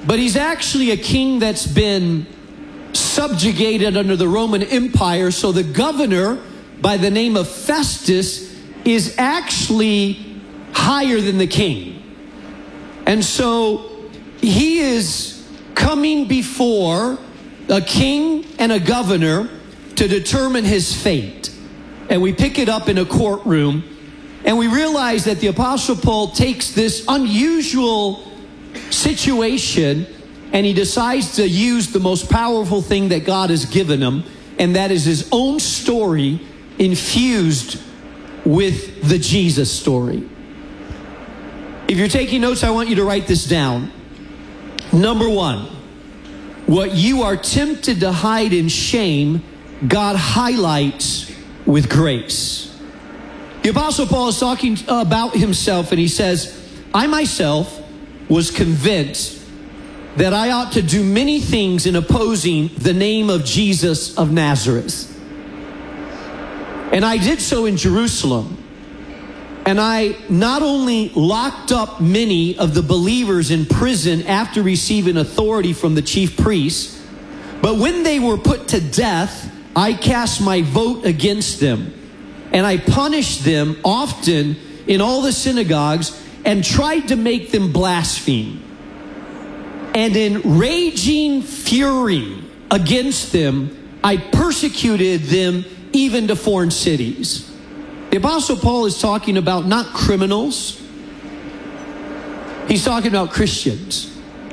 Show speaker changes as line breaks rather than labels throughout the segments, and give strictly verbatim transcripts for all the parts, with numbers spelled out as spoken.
but he's actually a king that's been subjugated under the Roman Empire. So the governor by the name of Festus is actually higher than the king. And so he is coming before a king and a governor to determine his fate. And we pick it up in a courtroom, and we realize that the Apostle Paul takes this unusual situation and he decides to use the most powerful thing that God has given him, and that is his own story infused with the Jesus story. If you're taking notes, I want you to write this down. Number one, what you are tempted to hide in shame, God highlights with grace. The Apostle Paul is talking about himself, and he says, I myself was convinced that I ought to do many things in opposing the name of Jesus of Nazareth. And I did so in Jerusalem. And I not only locked up many of the believers in prison after receiving authority from the chief priests, but when they were put to death, I cast my vote against them. And I punished them often in all the synagogues and tried to make them blaspheme. And in raging fury against them, I persecuted them even to foreign cities. The Apostle Paul is talking about not criminals. He's talking about Christians.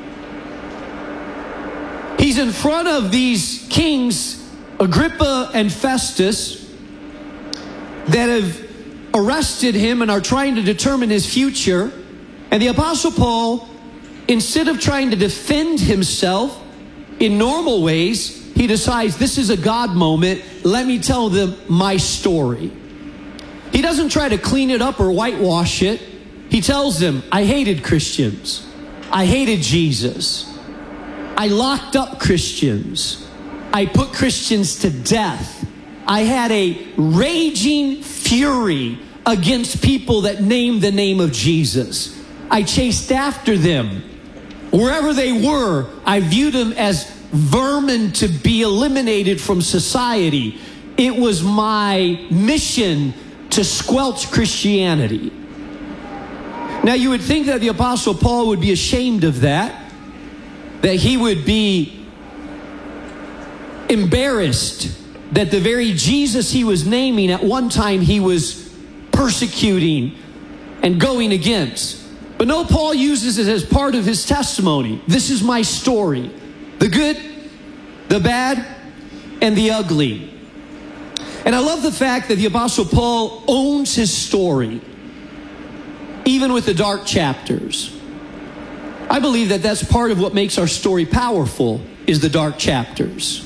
He's in front of these kings, Agrippa and Festus, that have arrested him and are trying to determine his future. And the Apostle Paul, instead of trying to defend himself in normal ways, he decides this is a God moment. Let me tell them my story. He doesn't try to clean it up or whitewash it. He tells them, I hated Christians. I hated Jesus. I locked up Christians. I put Christians to death. I had a raging fury against people that named the name of Jesus. I chased after them. Wherever they were, I viewed them as vermin to be eliminated from society. It was my mission to squelch Christianity. Now you would think that the Apostle Paul would be ashamed of that, that he would be embarrassed that the very Jesus he was naming at one time he was persecuting and going against. But no, Paul uses it as part of his testimony. This is my story. The good, the bad, and the ugly. And I love the fact that the Apostle Paul owns his story, even with the dark chapters. I believe that that's part of what makes our story powerful, is the dark chapters.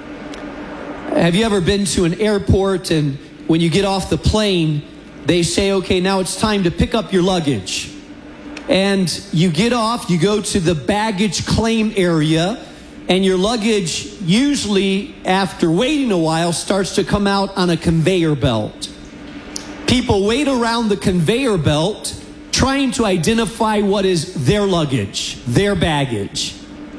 Have you ever been to an airport and when you get off the plane, they say, okay, now it's time to pick up your luggage. And you get off, you go to the baggage claim area, and your luggage usually, after waiting a while, starts to come out on a conveyor belt. People wait around the conveyor belt trying to identify what is their luggage, their baggage.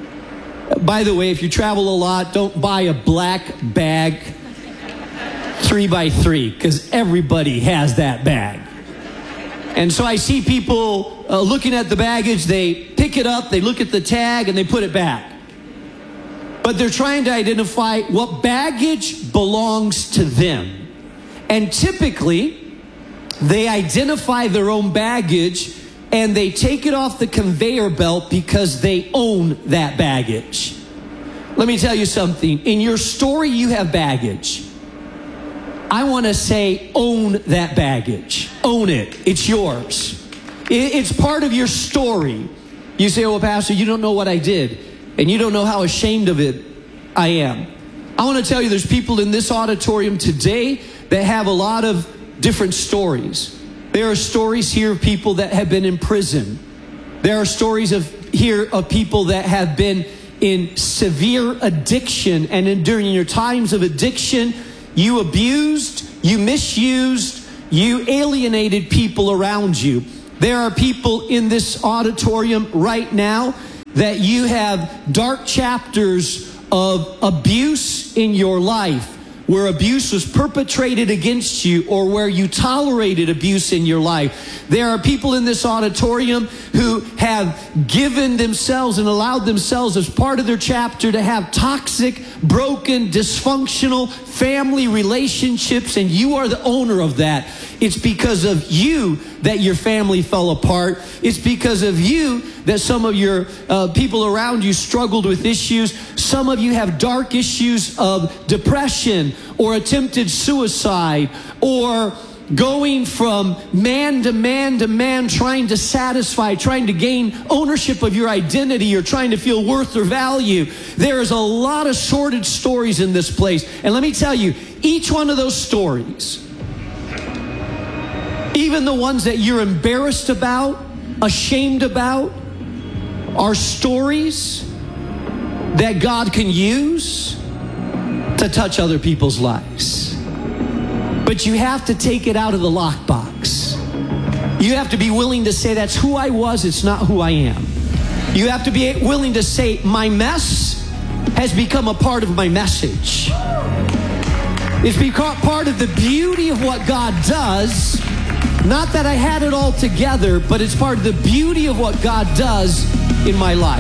By the way, if you travel a lot, don't buy a black bag three by three, because everybody has that bag. And so I see people uh, looking at the baggage, they pick it up, they look at the tag, and they put it back. But they're trying to identify what baggage belongs to them. And typically, they identify their own baggage and they take it off the conveyor belt because they own that baggage. Let me tell you something. In your story, you have baggage. I want to say own that baggage. Own it. It's yours. It's part of your story. You say, well, Pastor, you don't know what I did. And you don't know how ashamed of it I am. I want to tell you there's people in this auditorium today that have a lot of different stories. There are stories here of people that have been in prison. There are stories of here of people that have been in severe addiction. And in, during your times of addiction, you abused, you misused, you alienated people around you. There are people in this auditorium right now that you have dark chapters of abuse in your life, where abuse was perpetrated against you or where you tolerated abuse in your life. There are people in this auditorium who have given themselves and allowed themselves as part of their chapter to have toxic, broken, dysfunctional family relationships, and you are the owner of that. It's because of you that your family fell apart. It's because of you that some of your uh, people around you struggled with issues. Some of you have dark issues of depression or attempted suicide, or going from man to man to man, trying to satisfy, trying to gain ownership of your identity, or trying to feel worth or value. There is a lot of sordid stories in this place. And let me tell you, each one of those stories, even the ones that you're embarrassed about, ashamed about, are stories that God can use to touch other people's lives. But you have to take it out of the lockbox. You have to be willing to say, that's who I was, it's not who I am. You have to be willing to say, my mess has become a part of my message. It's become part of the beauty of what God does. Not that I had it all together, but it's part of the beauty of what God does in my life.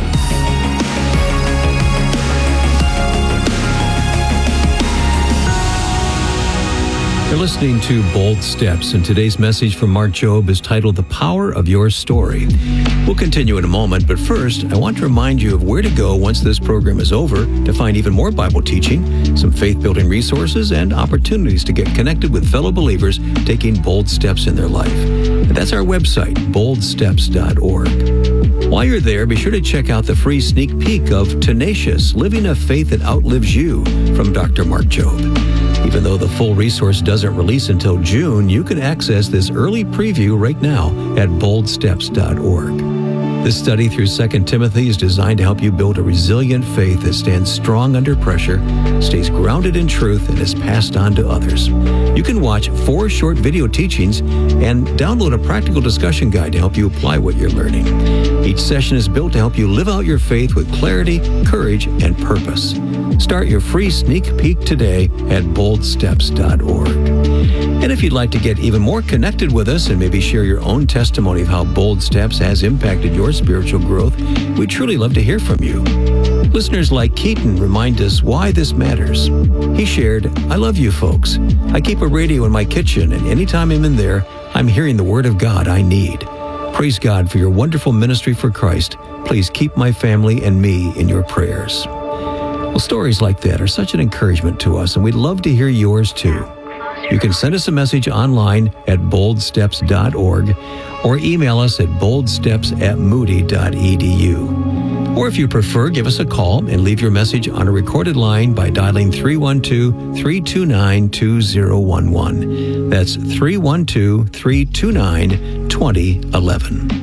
You're listening to Bold Steps, and today's message from Mark Jobe is titled The Power of Your Story. We'll continue in a moment, but first, I want to remind you of where to go once this program is over to find even more Bible teaching, some faith-building resources, and opportunities to get connected with fellow believers taking bold steps in their life. And that's our website, bold steps dot org. While you're there, be sure to check out the free sneak peek of Tenacious, Living a Faith That Outlives You from Doctor Mark Jobe. Even though the full resource doesn't release until June, you can access this early preview right now at bold steps dot org. This study through Second Timothy is designed to help you build a resilient faith that stands strong under pressure, stays grounded in truth, and is passed on to others. You can watch four short video teachings and download a practical discussion guide to help you apply what you're learning. Each session is built to help you live out your faith with clarity, courage, and purpose. Start your free sneak peek today at bold steps dot org. And if you'd like to get even more connected with us and maybe share your own testimony of how Bold Steps has impacted your spiritual growth, we'd truly love to hear from you. Listeners like Keaton remind us why this matters. He shared, I love you folks. I keep a radio in my kitchen, and anytime I'm in there, I'm hearing the Word of God I need. Praise God for your wonderful ministry for Christ. Please keep my family and me in your prayers. Well, stories like that are such an encouragement to us, and we'd love to hear yours too. You can send us a message online at bold steps dot org or email us at boldsteps at moody dot e d u. Or if you prefer, give us a call and leave your message on a recorded line by dialing three one two, three two nine, two zero one one. That's three one two, three two nine, two zero one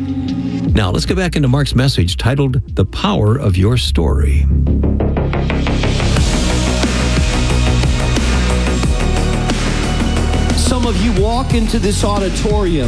one. Now let's go back into Mark's message titled The Power of Your Story.
Some of you walk into this auditorium,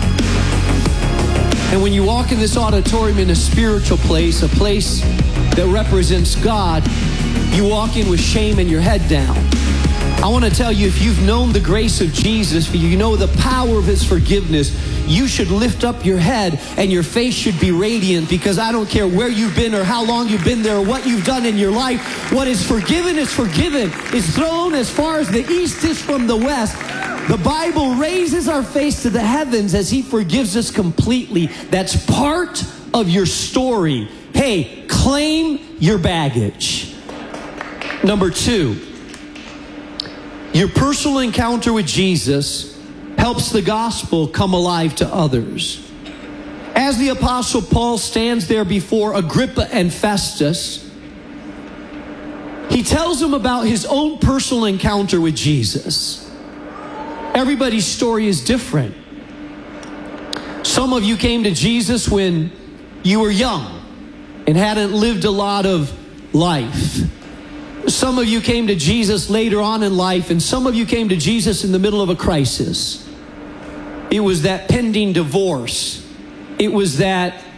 and when you walk in this auditorium in a spiritual place, a place that represents God, you walk in with shame and your head down. I want to tell you, if you've known the grace of Jesus, if you know the power of His forgiveness, you should lift up your head and your face should be radiant, because I don't care where you've been or how long you've been there or what you've done in your life. What is forgiven is forgiven. It's thrown as far as the east is from the west. The Bible raises our face to the heavens as He forgives us completely. That's part of your story. Hey, claim your baggage. Number two, your personal encounter with Jesus helps the gospel come alive to others. As the Apostle Paul stands there before Agrippa and Festus, he tells them about his own personal encounter with Jesus. Everybody's story is different. Some of you came to Jesus when you were young and hadn't lived a lot of life. Some of you came to Jesus later on in life, and some of you came to Jesus in the middle of a crisis. It was that pending divorce. It was that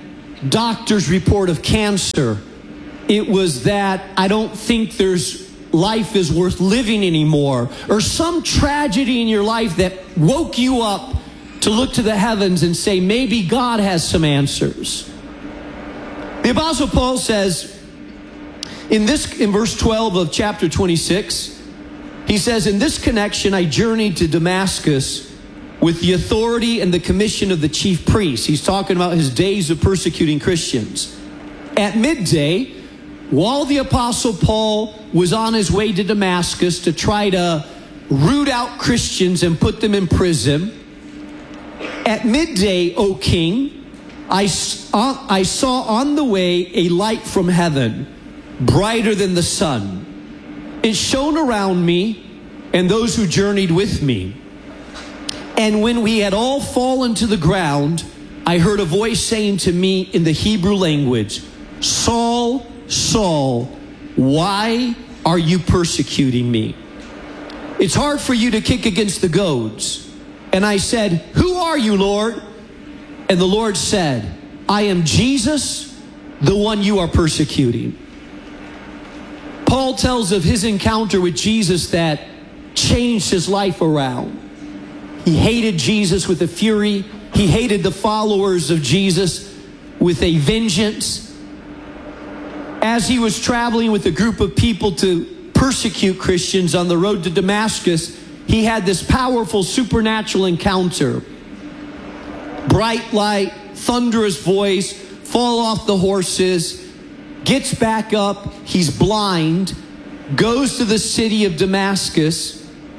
doctor's report of cancer. It was that I don't think there's life is worth living anymore, or some tragedy in your life that woke you up to look to the heavens and say, maybe God has some answers. The Apostle Paul says in this, in verse twelve of chapter twenty-six, he says, in this connection, I journeyed to Damascus with the authority and the commission of the chief priests. He's talking about his days of persecuting Christians. At midday, while the Apostle Paul was on his way to Damascus to try to root out Christians and put them in prison, at midday, O king, I, uh, I saw on the way a light from heaven, brighter than the sun. It shone around me and those who journeyed with me. And when we had all fallen to the ground, I heard a voice saying to me in the Hebrew language, Saul, Saul, why are you persecuting me? It's hard for you to kick against the goads. And I said, who are you, Lord? And the Lord said, I am Jesus, the one you are persecuting. Paul tells of his encounter with Jesus that changed his life around. He hated Jesus with a fury. He hated the followers of Jesus with a vengeance. As he was traveling with a group of people to persecute Christians on the road to Damascus, he had this powerful supernatural encounter. Bright light, thunderous voice, fall off the horses, gets back up, he's blind, goes to the city of Damascus.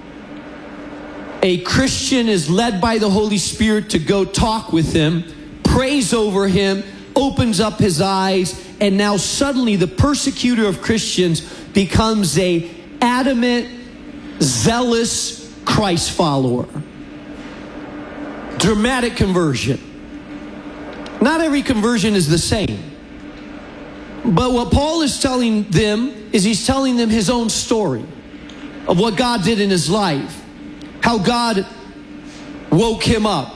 A Christian is led by the Holy Spirit to go talk with him, prays over him, opens up his eyes, and now suddenly the persecutor of Christians becomes a adamant, zealous Christ follower. Dramatic conversion. Not every conversion is the same. But what Paul is telling them is he's telling them his own story of what God did in his life. How God woke him up.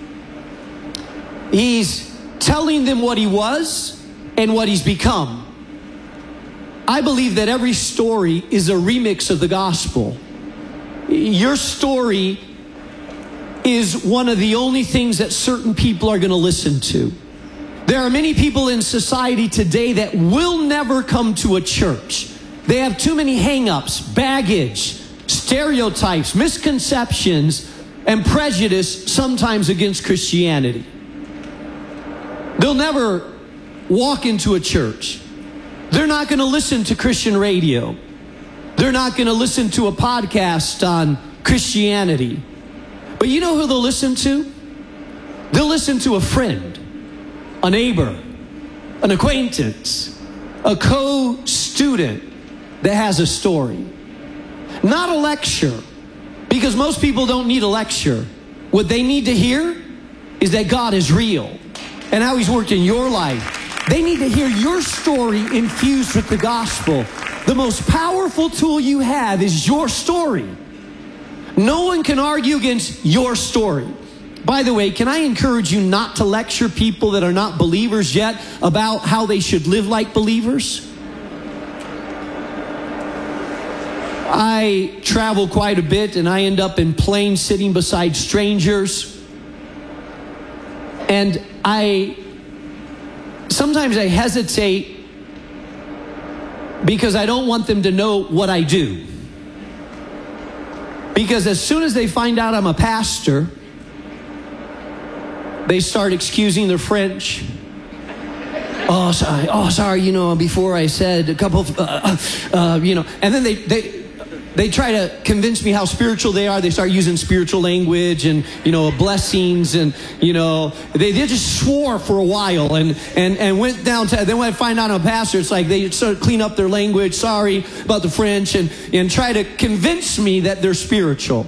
He's telling them what he was and what he's become. I believe that every story is a remix of the gospel. Your story is one of the only things that certain people are going to listen to. There are many people in society today that will never come to a church. They have too many hang-ups, baggage, stereotypes, misconceptions, and prejudice sometimes against Christianity. They'll never walk into a church. They're not going to listen to Christian radio. They're not going to listen to a podcast on Christianity. But you know who they'll listen to? They'll listen to a friend, a neighbor, an acquaintance, a co-student that has a story. Not a lecture, because most people don't need a lecture. What they need to hear is that God is real and how he's worked in your life. They need to hear your story infused with the gospel. The most powerful tool you have is your story. No one can argue against your story. By the way, can I encourage you not to lecture people that are not believers yet about how they should live like believers? I travel quite a bit and I end up in planes sitting beside strangers. And I, sometimes I hesitate because I don't want them to know what I do. Because as soon as they find out I'm a pastor, they start excusing their French. Oh, sorry. Oh, sorry. You know, before I said a couple of, uh, uh, you know, and then they, they, they try to convince me how spiritual they are. They start using spiritual language and, you know, blessings and, you know, they, they just swore for a while and, and, and went down to, then when I find out I'm a pastor, it's like they sort of clean up their language. Sorry about the French and, and try to convince me that they're spiritual.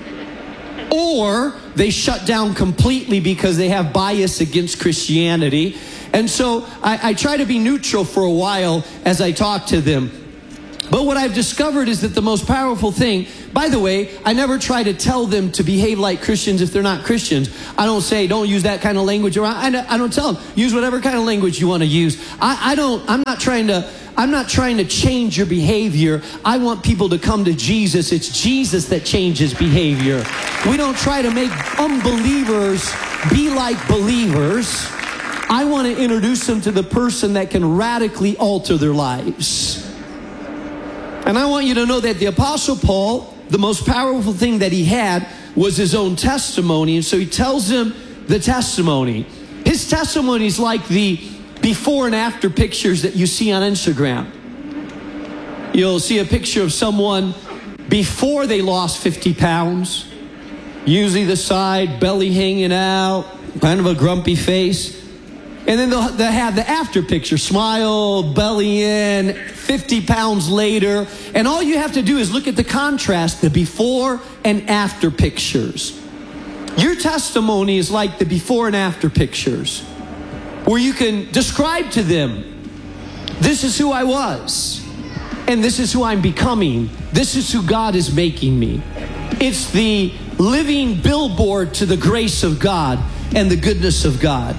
Or they shut down completely because they have bias against Christianity. And so I, I try to be neutral for a while as I talk to them. But what I've discovered is that the most powerful thing, by the way, I never try to tell them to behave like Christians if they're not Christians. I don't say, don't use that kind of language around. I don't tell them, use whatever kind of language you want to use. I, I don't, I'm not trying to, I'm not trying to change your behavior. I want people to come to Jesus. It's Jesus that changes behavior. We don't try to make unbelievers be like believers. I want to introduce them to the person that can radically alter their lives. And I want you to know that the Apostle Paul, the most powerful thing that he had was his own testimony. And so he tells them the testimony. His testimony is like the before and after pictures that you see on Instagram. You'll see a picture of someone before they lost fifty pounds. Usually the side, belly hanging out, kind of a grumpy face. And then they'll, they'll have the after picture, smile, belly in, fifty pounds later. And all you have to do is look at the contrast, the before and after pictures. Your testimony is like the before and after pictures, where you can describe to them, this is who I was, and this is who I'm becoming. This is who God is making me. It's the living billboard to the grace of God and the goodness of God.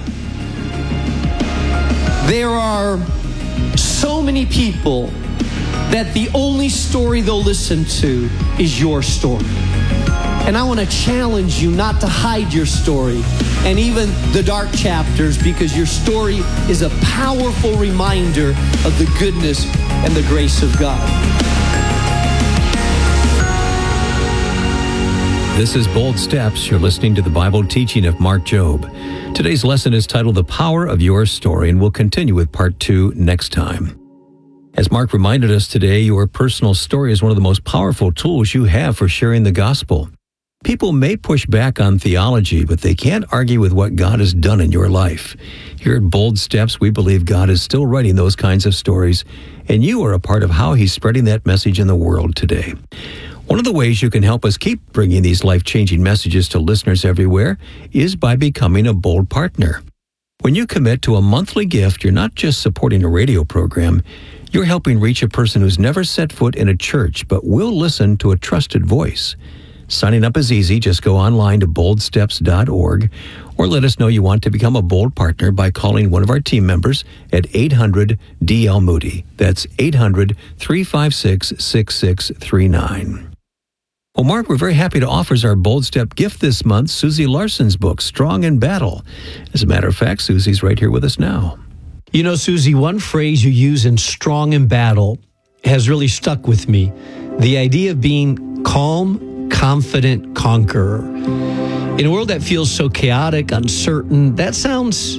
There are so many people that the only story they'll listen to is your story. And I want to challenge you not to hide your story and even the dark chapters, because your story is a powerful reminder of the goodness and the grace of God.
This is Bold Steps. You're listening to the Bible teaching of Mark Jobe. Today's lesson is titled The Power of Your Story, and we'll continue with part two next time. As Mark reminded us today, your personal story is one of the most powerful tools you have for sharing the gospel. People may push back on theology, but they can't argue with what God has done in your life. Here at Bold Steps, we believe God is still writing those kinds of stories, and you are a part of how He's spreading that message in the world today. One of the ways you can help us keep bringing these life-changing messages to listeners everywhere is by becoming a Bold partner. When you commit to a monthly gift, you're not just supporting a radio program, you're helping reach a person who's never set foot in a church but will listen to a trusted voice. Signing up is easy. Just go online to bold steps dot org or let us know you want to become a Bold partner by calling one of our team members at eight hundred D L Moody. That's eight hundred, three five six, six six three nine. Well, Mark, we're very happy to offer our Bold Step gift this month, Susie Larson's book, Strong in Battle. As a matter of fact, Susie's right here with us now.
You know, Susie, one phrase you use in Strong in Battle has really stuck with me. The idea of being calm, confident conqueror. In a world that feels so chaotic, uncertain, that sounds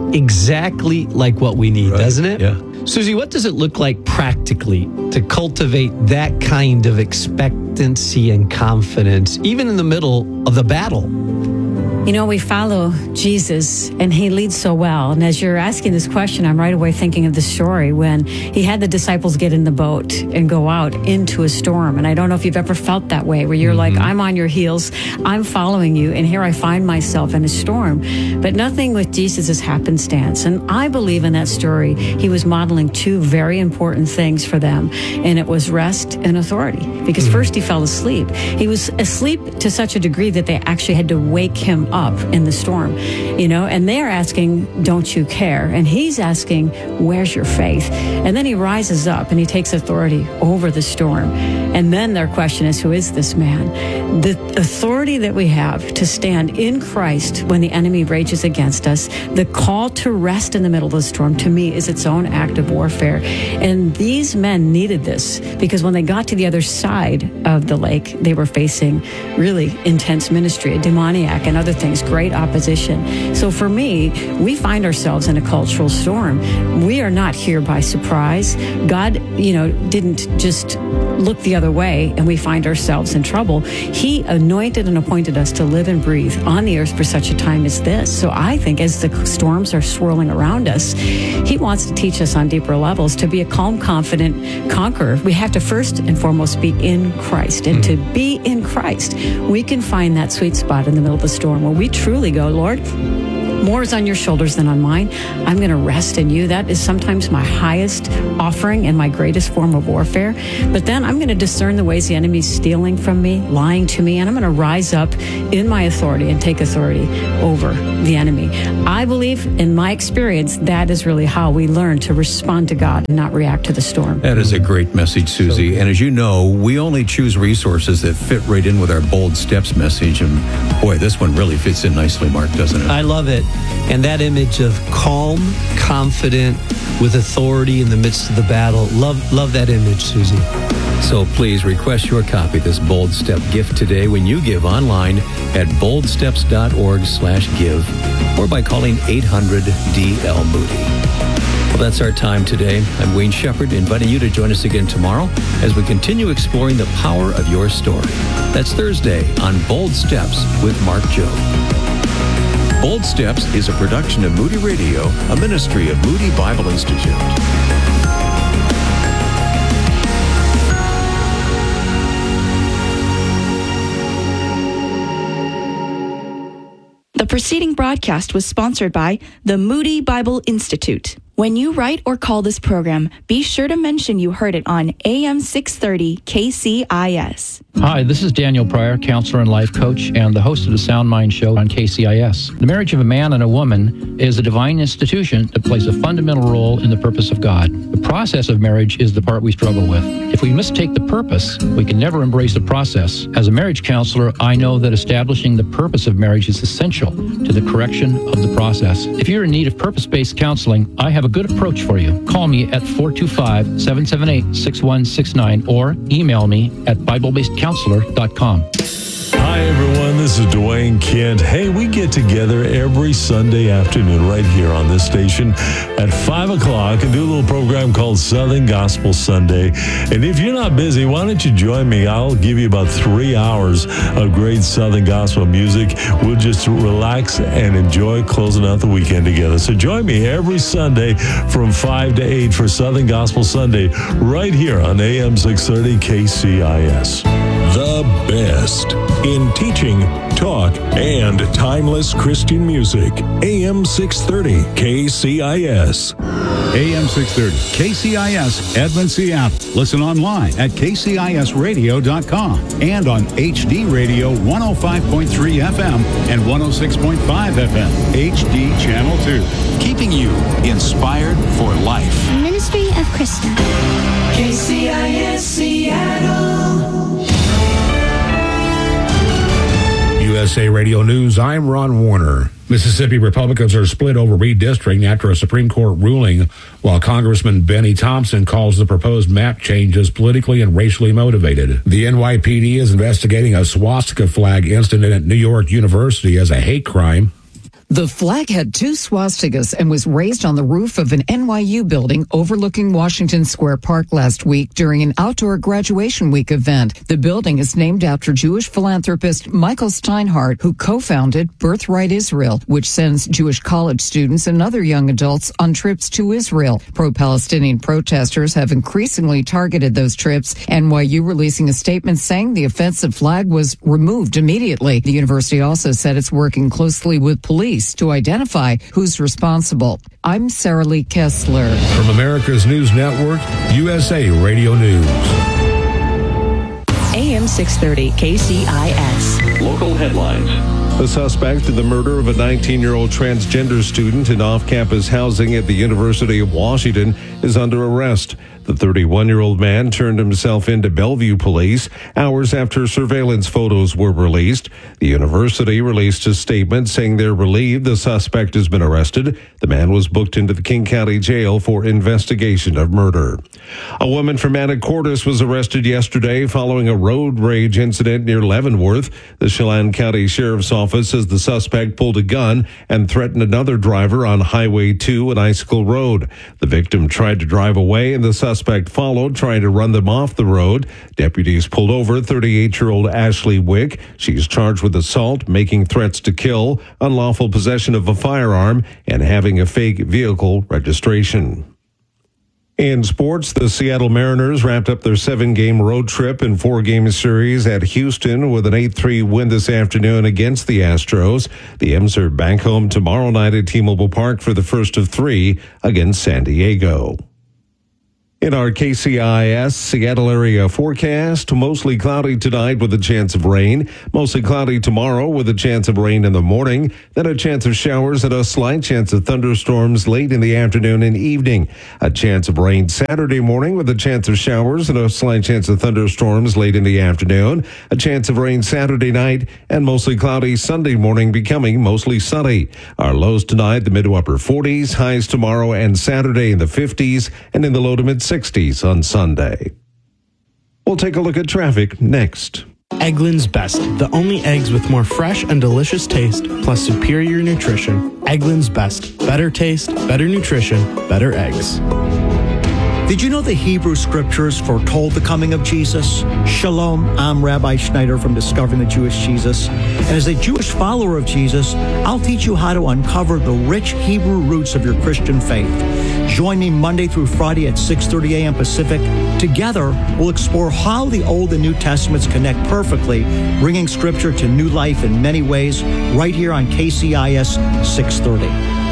exactly like what we need, right, doesn't it?
Yeah.
Susie, what does it look like practically to cultivate that kind of expectancy and confidence, even in the middle of the battle?
You know, we follow Jesus, and He leads so well. And as you're asking this question, I'm right away thinking of the story when He had the disciples get in the boat and go out into a storm. And I don't know if you've ever felt that way, where you're mm-hmm. like, I'm on your heels, I'm following you, and here I find myself in a storm. But nothing with Jesus is happenstance. And I believe in that story, He was modeling two very important things for them, and it was rest and authority. Because mm-hmm. first He fell asleep. He was asleep to such a degree that they actually had to wake Him up up in the storm, you know, and they're asking, don't you care? And He's asking, where's your faith? And then He rises up and He takes authority over the storm. And then their question is, who is this man? The authority that we have to stand in Christ when the enemy rages against us, the call to rest in the middle of the storm, to me, is its own act of warfare. And these men needed this, because when they got to the other side of the lake, they were facing really intense ministry, a demoniac and other things. Great opposition. So for me, we find ourselves in a cultural storm. We are not here by surprise. God, you know, didn't just look the other way and we find ourselves in trouble. He anointed and appointed us to live and breathe on the earth for such a time as this. So I think as the storms are swirling around us, He wants to teach us on deeper levels to be a calm, confident conqueror. We have to first and foremost be in Christ. And to be in Christ, we can find that sweet spot in the middle of the storm where we truly go, Lord, more is on your shoulders than on mine. I'm going to rest in you. That is sometimes my highest offering and my greatest form of warfare. But then I'm going to discern the ways the enemy's stealing from me, lying to me, and I'm going to rise up in my authority and take authority over the enemy. I believe, in my experience, that is really how we learn to respond to God and not react to the storm.
That is a great message, Susie. And as you know, we only choose resources that fit right in with our Bold Steps message. And boy, this one really fits in nicely, Mark, doesn't it?
I love it. And that image of calm, confident, with authority in the midst of the battle. Love, love that image, Susie.
So please request your copy of this Bold Step gift today when you give online at boldsteps.org slash give or by calling eight hundred D L Moody. Well, that's our time today. I'm Wayne Shepherd, inviting you to join us again tomorrow as we continue exploring the power of your story. That's Thursday on Bold Steps with Mark Jobe. Bold Steps is a production of Moody Radio, a ministry of Moody Bible Institute.
The preceding broadcast was sponsored by the Moody Bible Institute. When you write or call this program, be sure to mention you heard it on A M six thirty K C I S.
Hi, this is Daniel Pryor, counselor and life coach, and the host of the Sound Mind Show on K C I S. The marriage of a man and a woman is a divine institution that plays a fundamental role in the purpose of God. The process of marriage is the part we struggle with. If we mistake the purpose, we can never embrace the process. As a marriage counselor, I know that establishing the purpose of marriage is essential to the correction of the process. If you're in need of purpose-based counseling, I have a good approach for you. Call me at four two five, seven seven eight, six one six nine or email me at bible based counselor dot com.
Hi, everyone. This is Dwayne Kent. Hey, we get together every Sunday afternoon right here on this station at five o'clock and do a little program called Southern Gospel Sunday. And if you're not busy, why don't you join me? I'll give you about three hours of great Southern Gospel music. We'll just relax and enjoy closing out the weekend together. So join me every Sunday from five to eight for Southern Gospel Sunday right here on A M six thirty K C I S.
The best in teaching, talk, and timeless Christian music. A M six thirty K C I S.
A M six thirty K C I S, Edmond, Seattle. Listen online at k c i s radio dot com and on H D Radio one oh five point three F M and one oh six point five F M, H D Channel two.
Keeping you inspired for life.
Ministry of Krista.
K C I S Seattle.
U S A Radio News, I'm Ron Warner. Mississippi Republicans are split over redistricting after a Supreme Court ruling, while Congressman Benny Thompson calls the proposed map changes politically and racially motivated. The N Y P D is investigating a swastika flag incident at New York University as a hate crime.
The flag had two swastikas and was raised on the roof of an N Y U building overlooking Washington Square Park last week during an outdoor graduation week event. The building is named after Jewish philanthropist Michael Steinhardt, who co-founded Birthright Israel, which sends Jewish college students and other young adults on trips to Israel. Pro-Palestinian protesters have increasingly targeted those trips, N Y U releasing a statement saying the offensive flag was removed immediately. The university also said it's working closely with police to identify who's responsible. I'm Sarah Lee Kessler.
From America's News Network, U S A Radio News.
A M six thirty K C I S.
Local headlines. The suspect in the murder of a nineteen-year-old transgender student in off-campus housing at the University of Washington is under arrest. The thirty-one-year-old man turned himself into Bellevue police hours after surveillance photos were released. The university released a statement saying they're relieved the suspect has been arrested. The man was booked into the King County Jail for investigation of murder. A woman from Anacortes was arrested yesterday following a road rage incident near Leavenworth. The Chelan County Sheriff's Office says the suspect pulled a gun and threatened another driver on Highway two and Icicle Road. The victim tried to drive away and the suspect Suspect followed, trying to run them off the road. Deputies pulled over thirty-eight-year-old Ashley Wick. She's charged with assault, making threats to kill, unlawful possession of a firearm, and having a fake vehicle registration. In sports, the Seattle Mariners wrapped up their seven-game road trip and four-game series at Houston with an eight three win this afternoon against the Astros. The M's are back home tomorrow night at T-Mobile Park for the first of three against San Diego. In our K C I S Seattle area forecast, mostly cloudy tonight with a chance of rain. Mostly cloudy tomorrow with a chance of rain in the morning. Then a chance of showers and a slight chance of thunderstorms late in the afternoon and evening. A chance of rain Saturday morning with a chance of showers and a slight chance of thunderstorms late in the afternoon. A chance of rain Saturday night and mostly cloudy Sunday morning, becoming mostly sunny. Our lows tonight, the mid to upper forties. Highs tomorrow and Saturday in the fifties and in the low to mid sixties on Sunday. We'll take a look at traffic next.
Eggland's Best, the only eggs with more fresh and delicious taste, plus superior nutrition. Eggland's Best, better taste, better nutrition, better eggs.
Did you know the Hebrew scriptures foretold the coming of Jesus? Shalom, I'm Rabbi Schneider from Discovering the Jewish Jesus. And as a Jewish follower of Jesus, I'll teach you how to uncover the rich Hebrew roots of your Christian faith. Join me Monday through Friday at six thirty a.m. Pacific. Together, we'll explore how the Old and New Testaments connect perfectly, bringing Scripture to new life in many ways, right here on K C I S six thirty.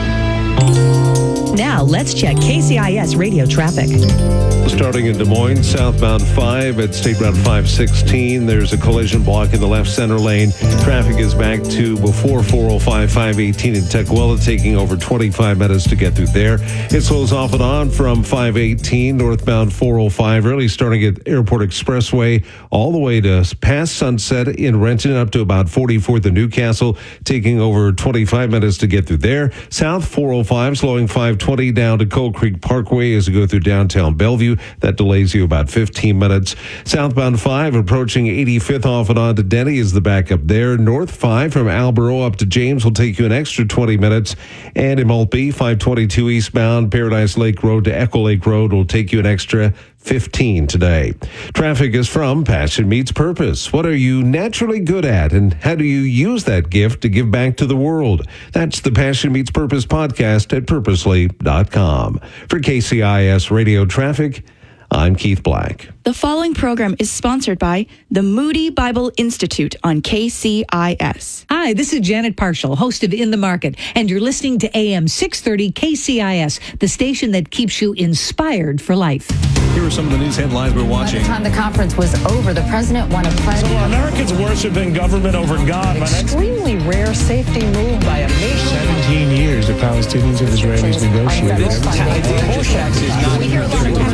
Now, let's check K C I S radio traffic.
Starting in Des Moines, southbound five at State Route five sixteen. There's a collision block in the left center lane. Traffic is back to before four oh five, five eighteen in Tequila, taking over twenty-five minutes to get through there. It slows off and on from five eighteen, northbound four oh five, really starting at Airport Expressway, all the way to past Sunset in Renton, up to about forty-fourth in Newcastle, taking over twenty-five minutes to get through there. South four oh five, slowing five twenty down to Coal Creek Parkway as you go through downtown Bellevue. That delays you about fifteen minutes. Southbound five approaching eighty-fifth off and on to Denny is the backup there. North five from Alborough up to James will take you an extra twenty minutes. And in Maltby, five twenty-two eastbound Paradise Lake Road to Echo Lake Road will take you an extra fifteen today. Traffic is from Passion Meets Purpose. What are you naturally good at, and how do you use that gift to give back to the world? That's the Passion Meets Purpose podcast at purposely dot com. For K C I S Radio Traffic, I'm Keith Black.
The following program is sponsored by the Moody Bible Institute on K C I S.
Hi, this is Janet Parshall, host of In the Market, and you're listening to A M six thirty K C I S, the station that keeps you inspired for life.
Here are some of the news headlines we're watching.
By the time the conference was over, the president won a pledge.
So Americans worshiping government over God.
Extremely rare safety move by a nation.
seventeen years the Palestinians and Israelis negotiated.
We hear a lot of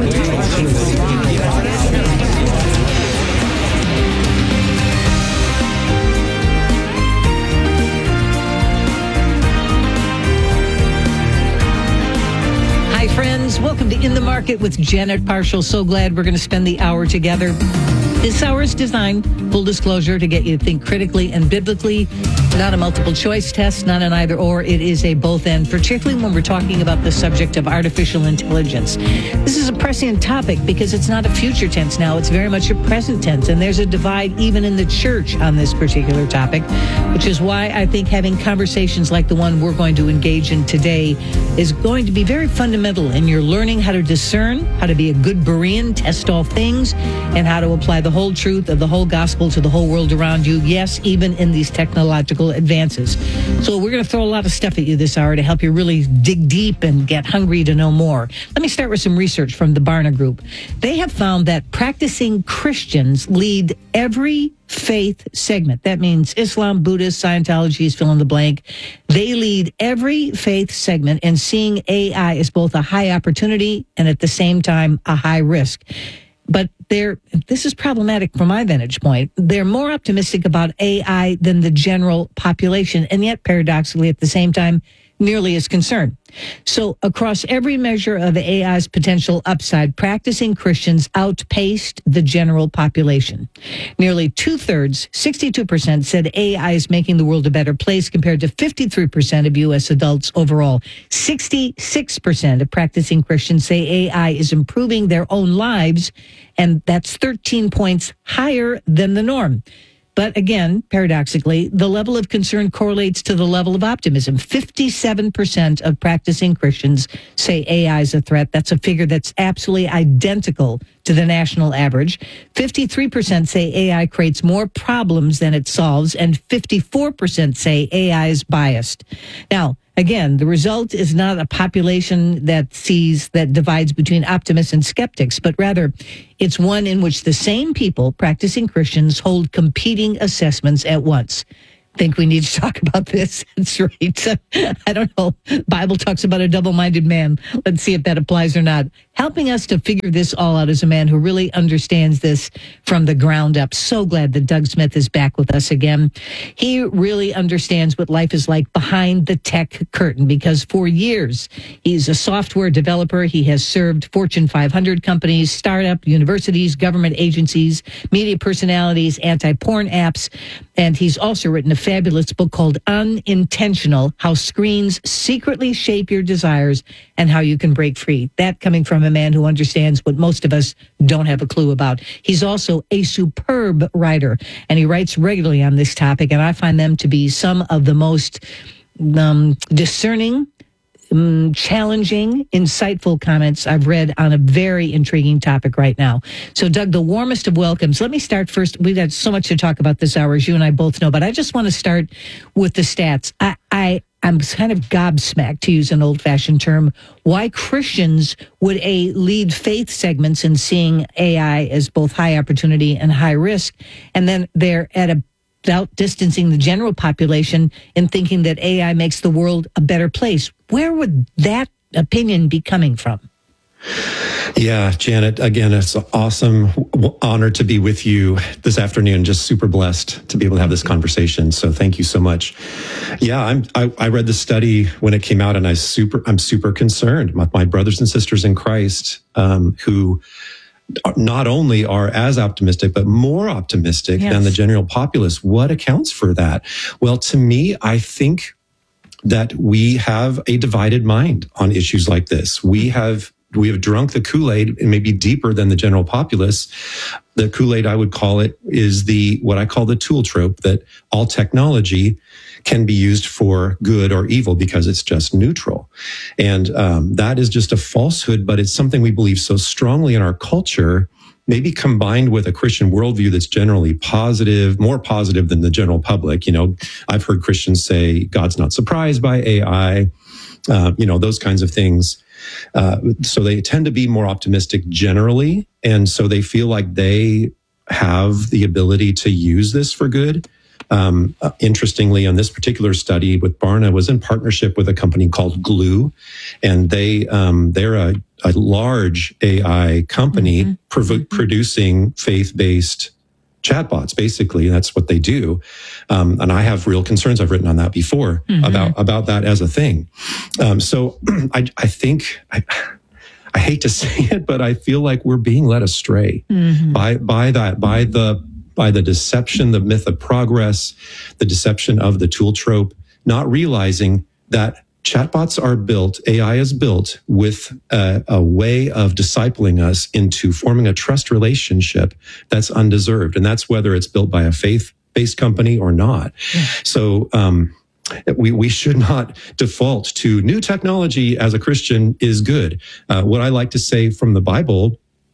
Hi, friends. Welcome to In the Market with Janet Parshall. So glad we're going to spend the hour together. This hour is designed, full disclosure, to get you to think critically and biblically. Not a multiple choice test, not an either or. It is a both and, particularly when we're talking about the subject of artificial intelligence. This is a prescient topic because it's not a future tense now. It's very much a present tense. And there's a divide even in the church on this particular topic, which is why I think having conversations like the one we're going to engage in today is going to be very fundamental in your learning how to discern, how to be a good Berean, test all things, and how to apply the whole truth of the whole gospel to the whole world around you. Yes, even in these technological advances. So we're going to throw a lot of stuff at you this hour to help you really dig deep and get hungry to know more. Let me start with some research from the Barna Group. They have found that practicing Christians lead every faith segment. That means Islam, Buddhist, Scientology is fill in the blank. They lead every faith segment in seeing A I as both a high opportunity and at the same time a high risk. But they're, this is problematic from my vantage point. They're more optimistic about A I than the general population, and yet paradoxically at the same time, nearly as concerned. So across every measure of A I's potential upside, practicing Christians outpaced the general population. Nearly two-thirds, sixty-two percent, said A I is making the world a better place compared to fifty-three percent of U S adults overall. sixty-six percent of practicing Christians say A I is improving their own lives, and that's thirteen points higher than the norm. But again, paradoxically, the level of concern correlates to the level of optimism. fifty-seven percent of practicing Christians say A I is a threat. That's a figure that's absolutely identical to the national average. fifty-three percent say A I creates more problems than it solves, and fifty-four percent say A I is biased. Now, again, the result is not a population that sees, that divides between optimists and skeptics, but rather it's one in which the same people, practicing Christians, hold competing assessments at once. Think we need to talk about this? That's right. I don't know. Bible talks about a double-minded man. Let's see if that applies or not. Helping us to figure this all out is a man who really understands this from the ground up. So glad that Doug Smith is back with us again. He really understands what life is like behind the tech curtain, because for years he's a software developer. He has served Fortune five hundred companies, startup, universities, government agencies, media personalities, anti-porn apps, and he's also written a fabulous book called Unintentional: How Screens Secretly Shape Your Desires and How You Can Break Free. That coming from a man who understands what most of us don't have a clue about. He's also a superb writer, and he writes regularly on this topic, and I find them to be some of the most um, discerning, um, challenging, insightful comments I've read on a very intriguing topic right now. So, Doug, the warmest of welcomes. Let me start first. We've got so much to talk about this hour, as you and I both know, but I just want to start with the stats. I, I I'm kind of gobsmacked, to use an old-fashioned term, why Christians would A, lead faith segments in seeing A I as both high opportunity and high risk, and then they're at a without distancing the general population in thinking that A I makes the world a better place. Where would that opinion be coming from?
Yeah, Janet, again, it's an awesome honor to be with you this afternoon. Just super blessed to be able to have this conversation. So thank you so much. Yeah, I'm, I, I read the study when it came out, and I super, I'm super concerned. My, my brothers and sisters in Christ, um, who not only are as optimistic, but more optimistic yes. than the general populace. What accounts for that? Well, to me, I think that we have a divided mind on issues like this. We have We have drunk the Kool-Aid, and maybe deeper than the general populace. The Kool-Aid, I would call it, is the what I call the tool trope, that all technology can be used for good or evil because it's just neutral. And um, that is just a falsehood, but it's something we believe so strongly in our culture, maybe combined with a Christian worldview that's generally positive, more positive than the general public. You know, I've heard Christians say God's not surprised by A I, uh, you know, those kinds of things. Uh, so they tend to be more optimistic generally. And so they feel like they have the ability to use this for good. Um, uh, interestingly, on this particular study with Barna, was in partnership with a company called Glue. And they, um, they're a, a large A I company mm-hmm. prov- producing faith-based chatbots, basically. That's what they do. Um, and I have real concerns. I've written on that before mm-hmm. about, about that as a thing. Um, so I, I think, I, I hate to say it, but I feel like we're being led astray mm-hmm. by, by that, by the, by the deception, the myth of progress, the deception of the tool trope, not realizing that chatbots are built, A I is built with a, a way of discipling us into forming a trust relationship that's undeserved. And that's whether it's built by a faith-based company or not. Yeah. So um, we, we should not default to new technology as a Christian is good. Uh, what I like to say from the Bible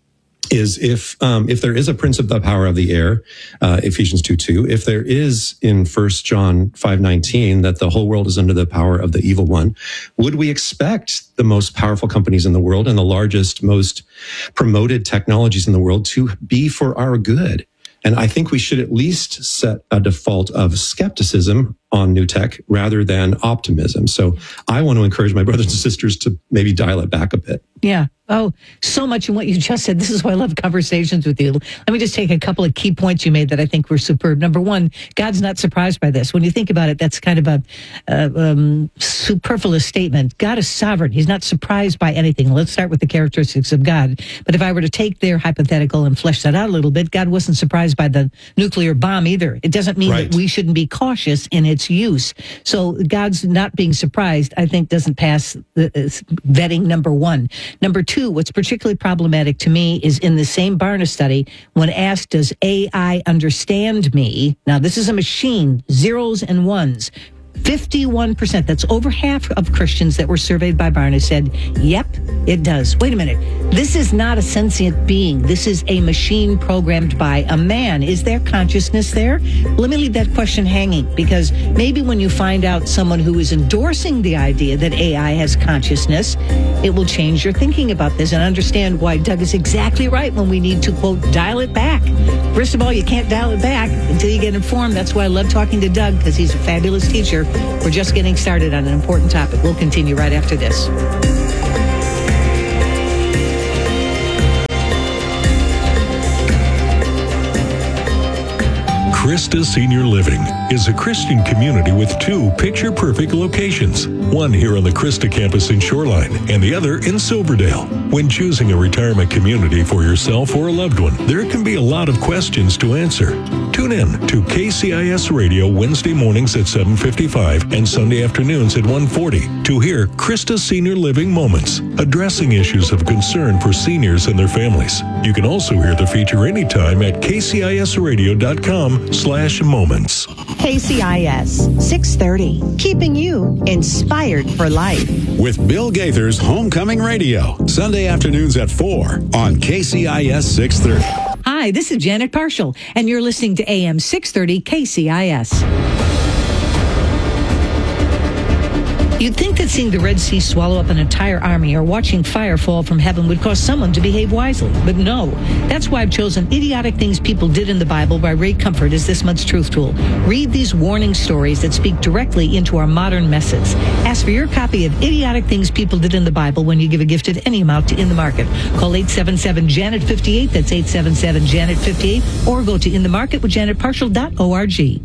is if um, if there is a prince of the power of the air, uh, Ephesians two two, if there is in First John five nineteen that the whole world is under the power of the evil one, would we expect the most powerful companies in the world and the largest, most promoted technologies in the world to be for our good? And I think we should at least set a default of skepticism on new tech rather than optimism. So I want to encourage my brothers and sisters to maybe dial it back a bit.
Yeah. Oh, so much in what you just said. This is why I love conversations with you. Let me just take a couple of key points you made that I think were superb. Number one, God's not surprised by this. When you think about it, that's kind of a uh, um, superfluous statement. God is sovereign. He's not surprised by anything. Let's start with the characteristics of God. But if I were to take their hypothetical and flesh that out a little bit, God wasn't surprised by the nuclear bomb either. It doesn't mean right. that we shouldn't be cautious in its use. So God's not being surprised, I think, doesn't pass the uh, vetting, number one. Number two, two, what's particularly problematic to me is in the same Barna study, when asked, does A I understand me? Now, this is a machine, zeros and ones. fifty-one percent, that's over half of Christians that were surveyed by Barna said, yep, it does. Wait a minute. This is not a sentient being. This is a machine programmed by a man. Is there consciousness there? Let me leave that question hanging, because maybe when you find out someone who is endorsing the idea that A I has consciousness, it will change your thinking about this and understand why Doug is exactly right when we need to, quote, dial it back. First of all, you can't dial it back until you get informed. That's why I love talking to Doug, because he's a fabulous teacher. We're just getting started on an important topic. We'll continue right after this.
Christa Senior Living is a Christian community with two picture-perfect locations, one here on the Christa campus in Shoreline and the other in Silverdale. When choosing a retirement community for yourself or a loved one, there can be a lot of questions to answer. Tune in to K C I S Radio Wednesday mornings at seven fifty-five and Sunday afternoons at one forty to hear Christa Senior Living Moments, addressing issues of concern for seniors and their families. You can also hear the feature anytime at k c i s radio dot com slash moments.
K C I S six thirty, keeping you inspired for life.
With Bill Gaither's Homecoming Radio, Sunday afternoons at four on K C I S six thirty.
Hi, this is Janet Parshall, and you're listening to A M six thirty K C I S. You'd think that seeing the Red Sea swallow up an entire army or watching fire fall from heaven would cause someone to behave wisely. But no. That's why I've chosen Idiotic Things People Did in the Bible by Ray Comfort as this month's Truth Tool. Read these warning stories that speak directly into our modern messes. Ask for your copy of Idiotic Things People Did in the Bible when you give a gift of any amount to In the Market. Call eight seven seven, Janet fifty-eight. That's eight seven seven, Janet fifty-eight. Or go to in the market with janet parshall dot org.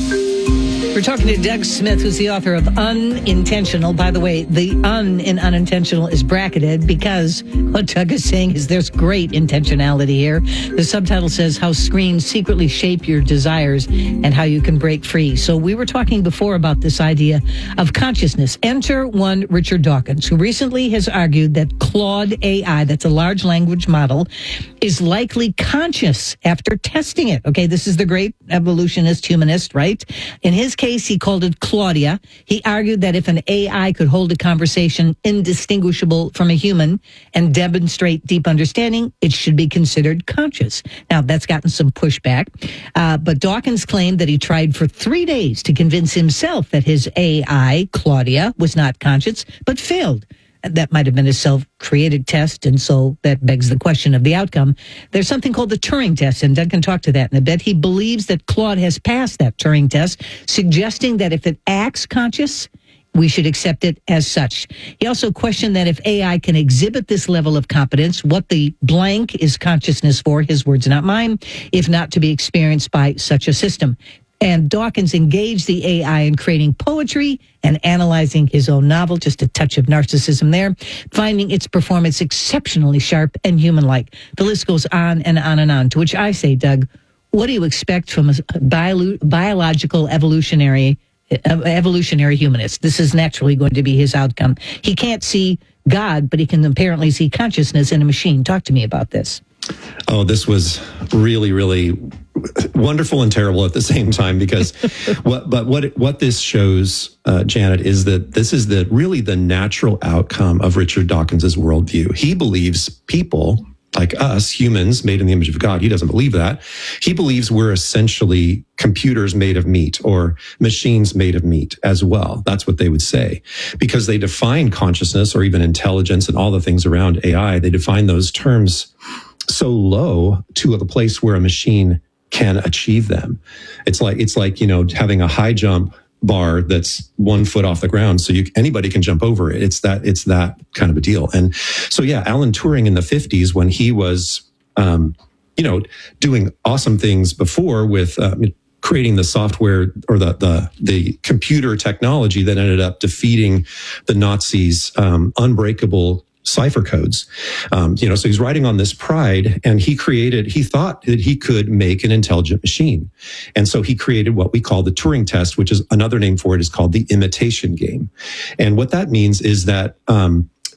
We're talking to Doug Smith, who's the author of Unintentional. By the way, the un in unintentional is bracketed because what Doug is saying is there's great intentionality here. The subtitle says how screens secretly shape your desires and how you can break free. So we were talking before about this idea of consciousness. Enter one Richard Dawkins, who recently has argued that Claude A I, that's a large language model, is likely conscious after testing it. Okay, this is the great evolutionist, humanist, right? In his case, he called it Claudia. He argued that if an A I could hold a conversation indistinguishable from a human and demonstrate deep understanding, it should be considered conscious. Now, that's gotten some pushback, uh, but Dawkins claimed that he tried for three days to convince himself that his A I, Claudia, was not conscious, but failed. That might have been a self-created test, and so that begs the question of the outcome. There's something called the Turing test, and Doug can talk to that in a bit. He believes that Claude has passed that Turing test, suggesting that if it acts conscious, we should accept it as such. He also questioned that if A I can exhibit this level of competence, what the blank is consciousness for, his words, not mine, if not to be experienced by such a system. And Dawkins engaged the A I in creating poetry and analyzing his own novel, just a touch of narcissism there, finding its performance exceptionally sharp and human-like. The list goes on and on and on, to which I say, Doug, what do you expect from a bio- biological evolutionary uh, evolutionary humanist? This is naturally going to be his outcome. He can't see God, but he can apparently see consciousness in a machine. Talk to me about this.
Oh, this was really, really wonderful and terrible at the same time, because what, but what, what this shows, uh, Janet, is that this is the really the natural outcome of Richard Dawkins's worldview. He believes people like us, humans made in the image of God, he doesn't believe that. He believes we're essentially computers made of meat or machines made of meat as well. That's what they would say, because they define consciousness or even intelligence and all the things around A I. They define those terms so low to a place where a machine can achieve them. It's like, it's like, you know, having a high jump bar that's one foot off the ground, so you, anybody can jump over it. It's that, it's that kind of a deal. And so, yeah, Alan Turing in the fifties, when he was, um, you know, doing awesome things before with uh, creating the software or the the the computer technology that ended up defeating the Nazis' um, unbreakable cipher codes. Um, you know, so he's riding on this pride, and he created, he thought that he could make an intelligent machine. And so he created what we call the Turing test, which is another name for it is called the imitation game. And what that means is that, um,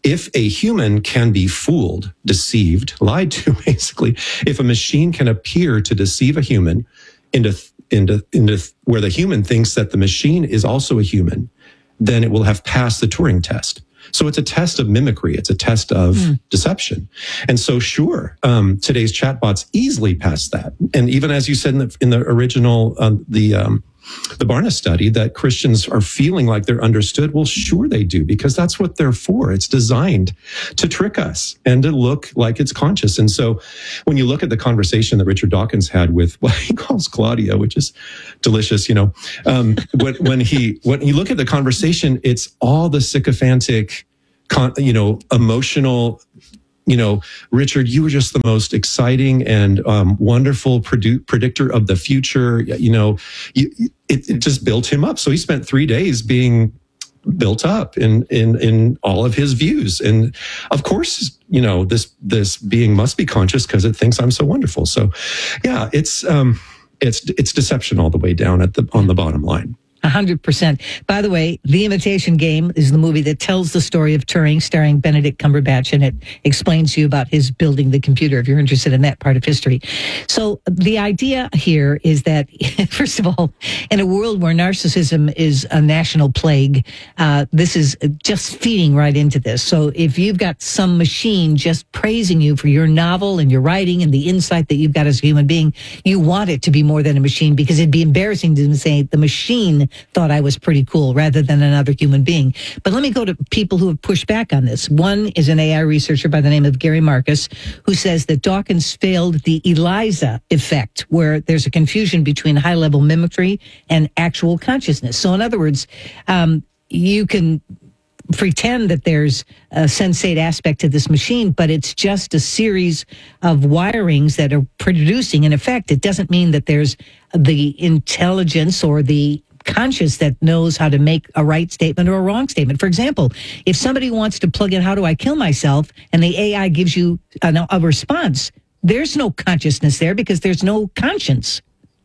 if a human can be fooled, deceived, lied to, basically, if a machine can appear to deceive a human into, into, into where the human thinks that the machine is also a human, then it will have passed the Turing test. So it's a test of mimicry. It's a test of mm. deception. And so, sure, um, today's chatbots easily pass that. And even as you said in the, in the original, um, the, um, the Barna study, that Christians are feeling like they're understood. Well, sure they do, because that's what they're for. It's designed to trick us and to look like it's conscious. And so when you look at the conversation that Richard Dawkins had with what he calls Claudia, which is delicious, you know, um, when, when he, when you look at the conversation, it's all the sycophantic, con, you know, emotional, you know, Richard, you were just the most exciting and um, wonderful produ- predictor of the future. You know, you, it, it just built him up. So he spent three days being built up in in in all of his views. And of course, you know, this this being must be conscious because it thinks I'm so wonderful. So, yeah, it's um, it's it's deception all the way down at the on the bottom line.
A hundred percent. By the way, The Imitation Game is the movie that tells the story of Turing, starring Benedict Cumberbatch, and it explains to you about his building the computer, if you're interested in that part of history. So the idea here is that, first of all, in a world where narcissism is a national plague, uh, this is just feeding right into this. So if you've got some machine just praising you for your novel and your writing and the insight that you've got as a human being, you want it to be more than a machine, because it'd be embarrassing to say the machine thought I was pretty cool rather than another human being. But let me go to people who have pushed back on this. One is an A I researcher by the name of Gary Marcus, who says that Dawkins failed the ELIZA effect, where there's a confusion between high-level mimicry and actual consciousness. So in other words, um, you can pretend that there's a sensate aspect to this machine, but it's just a series of wirings that are producing an effect. It doesn't mean that there's the intelligence or the conscious that knows how to make a right statement or a wrong statement. For example, if somebody wants to plug in, how do I kill myself? And the A I gives you a, a response, there's no consciousness there because there's no conscience.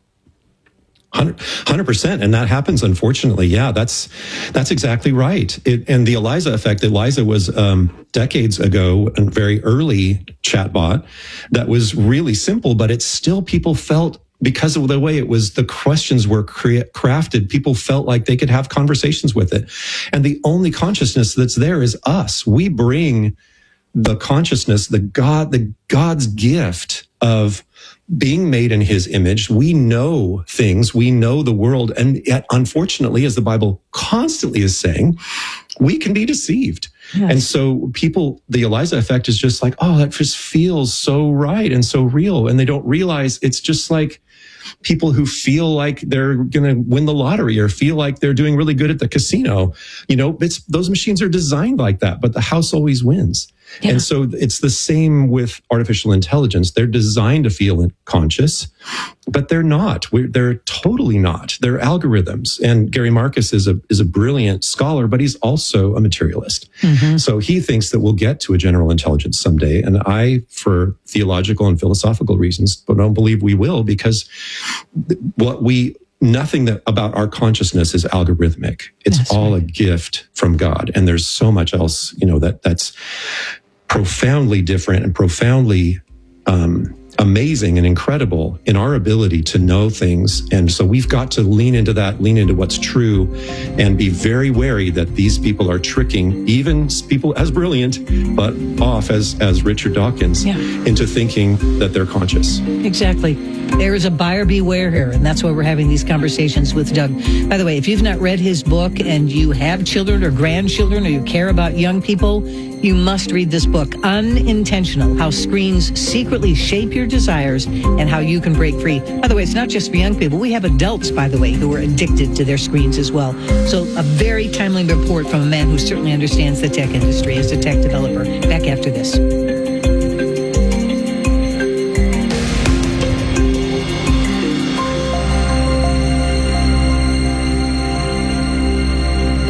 one hundred percent. And that happens, unfortunately. Yeah, that's that's exactly right. It, and the ELIZA effect, ELIZA was um, decades ago, a very early chatbot that was really simple, but it's still, people felt, because of the way it was, the questions were crea- crafted, people felt like they could have conversations with it. And the only consciousness that's there is us. We bring the consciousness, the God, the God's gift of being made in his image. We know things, we know the world. And yet, unfortunately, as the Bible constantly is saying, we can be deceived. Yes. And so people, the ELIZA effect is just like, oh, that just feels so right and so real. And they don't realize it's just like people who feel like they're going to win the lottery or feel like they're doing really good at the casino. You know, it's, those machines are designed like that, but the house always wins. Yeah. And so it's the same with artificial intelligence. They're designed to feel conscious, but they're not. We're, they're totally not. They're algorithms. And Gary Marcus is a is a brilliant scholar, but he's also a materialist. Mm-hmm. So he thinks that we'll get to a general intelligence someday. And I, for theological and philosophical reasons, don't believe we will, because what we nothing that about our consciousness is algorithmic. It's that's all right. A gift from God. And there's so much else, you know, that that's profoundly different and profoundly um, amazing and incredible in our ability to know things. And so we've got to lean into that, lean into what's true, and be very wary that these people are tricking even people as brilliant, but off as, as Richard Dawkins, yeah. into thinking that they're conscious.
Exactly. There is a buyer beware here, and that's why we're having these conversations with Doug. By the way, if you've not read his book and you have children or grandchildren or you care about young people, you must read this book, Unintentional, How Screens Secretly Shape Your Desires and How You Can Break Free. By the way, it's not just for young people. We have adults, by the way, who are addicted to their screens as well. So a very timely report from a man who certainly understands the tech industry as a tech developer. Back after this.
Former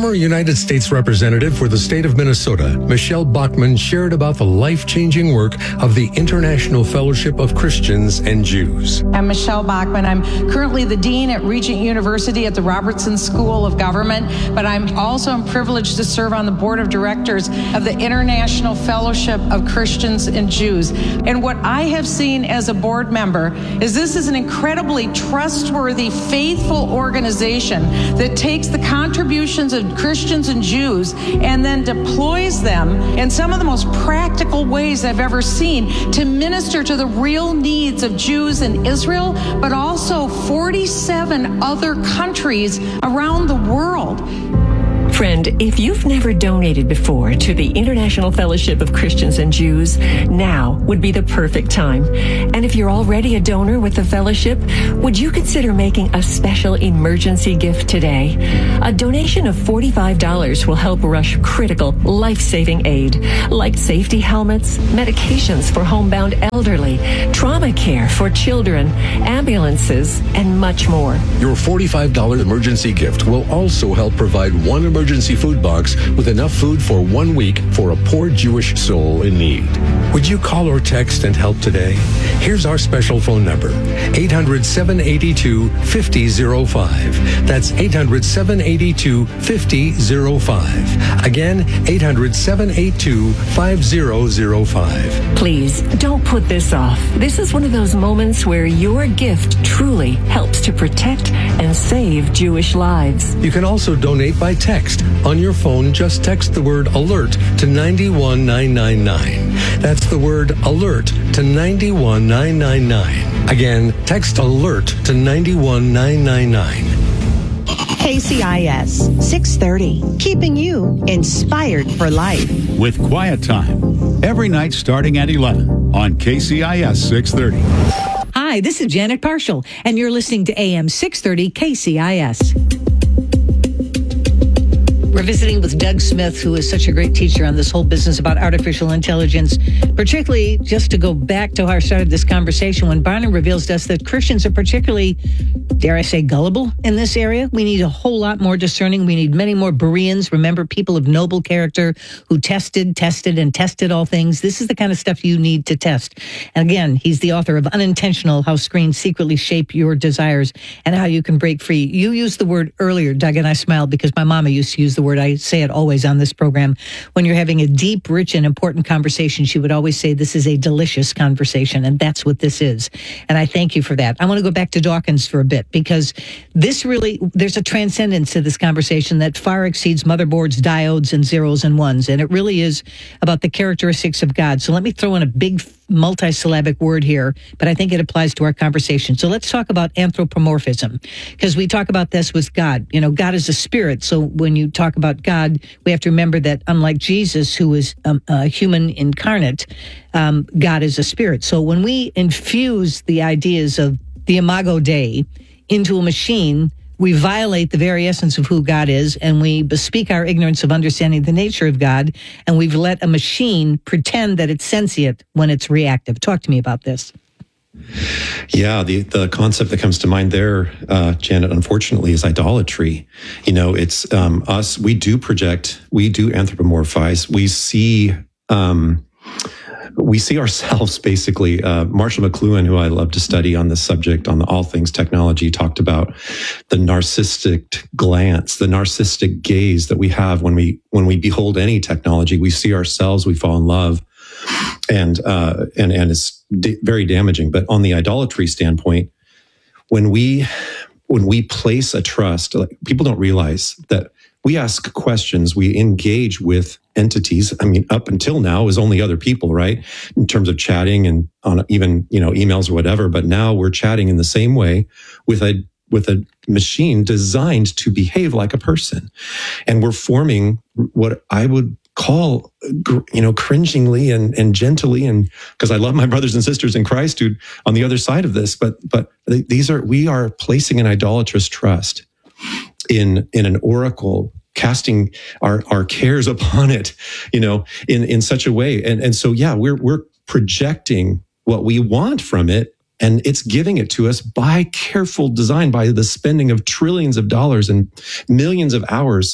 Former United States Representative for the state of Minnesota, Michelle Bachmann, shared about the life-changing work of the International Fellowship of Christians and Jews.
I'm Michelle Bachmann. I'm currently the Dean at Regent University at the Robertson School of Government, but I'm also privileged to serve on the Board of Directors of the International Fellowship of Christians and Jews. And what I have seen as a board member is this is an incredibly trustworthy, faithful organization that takes the contributions of Christians and Jews and then deploys them in some of the most practical ways I've ever seen to minister to the real needs of Jews in Israel, but also forty-seven other countries around the world.
Friend, if you've never donated before to the International Fellowship of Christians and Jews, now would be the perfect time. And if you're already a donor with the fellowship, would you consider making a special emergency gift today? A donation of forty-five dollars will help rush critical, life-saving aid, like safety helmets, medications for homebound elderly, trauma care for children, ambulances, and much more.
Your forty-five dollars emergency gift will also help provide one emergency food box with enough food for one week for a poor Jewish soul in need. Would you call or text and help today? Here's our special phone number, eight hundred, seven eight two, five zero five. That's eight hundred, seven eight two, five zero five. Again, eight hundred, seven eight two, five zero zero five.
Please, don't put this off. This is one of those moments where your gift truly helps to protect and save Jewish lives.
You can also donate by text. On your phone, just text the word ALERT to nine one nine nine nine. That's the word ALERT to nine one nine nine nine. Again, text ALERT to nine one nine nine nine.
K C I S six thirty, keeping you inspired for life.
With Quiet Time, every night starting at eleven on K C I S six thirty.
Hi, this is Janet Parshall, and you're listening to A M six thirty K C I S. We're visiting with Doug Smith, who is such a great teacher on this whole business about artificial intelligence, particularly just to go back to how I started this conversation when Barna reveals to us that Christians are particularly, dare I say, gullible in this area. We need a whole lot more discerning. We need many more Bereans. Remember, people of noble character who tested, tested, and tested all things. This is the kind of stuff you need to test. And again, he's the author of Unintentional, How Screens Secretly Shape Your Desires and How You Can Break Free. You used the word earlier, Doug, and I smiled because my mama used to use the word. I say it always on this program. When you're having a deep, rich, and important conversation, she would always say, this is a delicious conversation, and that's what this is. And I thank you for that. I want to go back to Dawkins for a bit, because this really, there's a transcendence to this conversation that far exceeds motherboards, diodes, and zeros and ones, and it really is about the characteristics of God. So let me throw in a big multisyllabic word here, but I think it applies to our conversation. So let's talk about anthropomorphism, because we talk about this with God. You know, God is a spirit. So when you talk about God, we have to remember that unlike Jesus, who is um, a human incarnate, um, God is a spirit. So when we infuse the ideas of the Imago Dei into a machine, we violate the very essence of who God is, and we bespeak our ignorance of understanding the nature of God, and we've let a machine pretend that it's sentient when it's reactive. Talk to me about this.
Yeah, the, the concept that comes to mind there, uh, Janet, unfortunately, is idolatry. You know, it's um, us, we do project, we do anthropomorphize, we see... Um, We see ourselves basically. Uh, Marshall McLuhan, who I love to study on this subject, on the all things technology, talked about the narcissistic glance, the narcissistic gaze that we have when we when we behold any technology. We see ourselves, we fall in love, and uh, and and it's d- very damaging. But on the idolatry standpoint, when we when we place a trust, like, people don't realize that. We ask questions, we engage with entities. I mean, up until now, it was only other people, right? In terms of chatting and on even, you know, emails or whatever. But now we're chatting in the same way with a with a machine designed to behave like a person. And we're forming what I would call, you know, cringingly and, and gently, and because I love my brothers and sisters in Christ who on the other side of this, but but these are, we are placing an idolatrous trust in in an oracle, casting our our cares upon it, you know, in in such a way, and and so yeah, we're we're projecting what we want from it, and it's giving it to us by careful design, by the spending of trillions of dollars and millions of hours